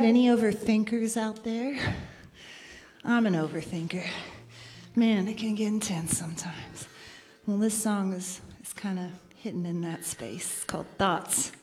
right, any overthinkers out there? I'm an overthinker. Man, it can get intense sometimes. Well, this song is kind of hitting in that space. It's called Thoughts.